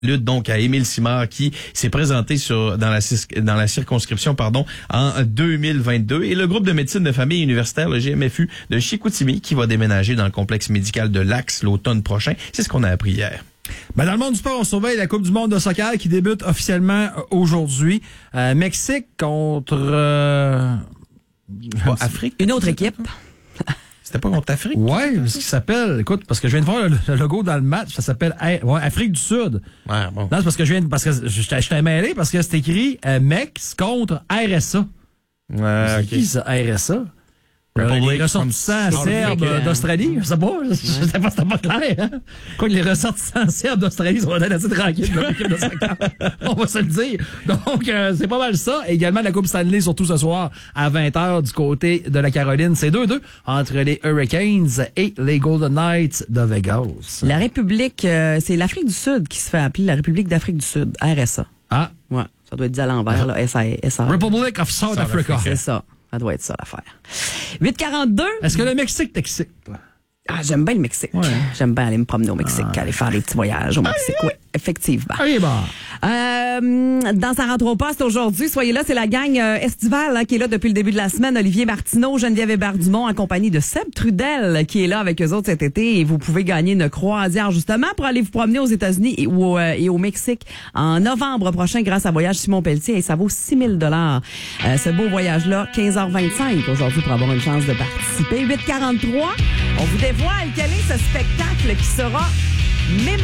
lutte donc à Émile Simard qui s'est présenté dans la circonscription en 2022 et le groupe de médecine de famille universitaire, le GMFU de Chicoutimi, qui va déménager dans le complexe médical de l'Axe l'automne prochain. C'est ce qu'on a appris hier. Ben dans le monde du sport, on surveille la Coupe du monde de soccer qui débute officiellement aujourd'hui. Mexique contre Afrique. Une autre équipe. C'était pas contre l'Afrique? Ouais, ce qui s'appelle, écoute, parce que je viens de voir le logo dans le match, ça s'appelle Afrique du Sud. Ouais, bon. Non, c'est parce que je t'ai mêlé parce que c'est écrit Mex contre RSA. Ouais, C'est qui ça, RSA? Les ressortissants serbes d'Australie, je sais pas, c'était pas clair, hein? Quoi que les ressortissants serbes d'Australie sont assez tranquilles dans l'équipe de soccer. On va se le dire. Donc, c'est pas mal ça. Également, la Coupe Stanley, surtout ce soir, à 20h du côté de la Caroline. C'est 2-2 entre les Hurricanes et les Golden Knights de Vegas. La République, c'est l'Afrique du Sud qui se fait appeler la République d'Afrique du Sud, RSA. Ah. Ouais, ça doit être dit à l'envers, là, SA. Republic of South Africa. C'est ça. Ça doit être ça, l'affaire. 8h42. Est-ce que le Mexique t'excite, toi? Ah, j'aime bien le Mexique. Ouais. J'aime bien aller me promener au Mexique, aller faire des petits voyages au Mexique. Oui, effectivement. Allez, bah. Dans sa rentre au poste aujourd'hui, soyez là, c'est la gang estivale qui est là depuis le début de la semaine. Olivier Martineau, Geneviève Hébert-Dumont en compagnie de Seb Trudel qui est là avec eux autres cet été. Et vous pouvez gagner une croisière justement pour aller vous promener aux États-Unis et au Mexique en novembre prochain grâce à Voyage Simon Pelletier. Et ça vaut 6 000 $. Ce beau voyage-là, 15h25 aujourd'hui pour avoir une chance de participer. 8h43, on vous dévoile quel est ce spectacle qui sera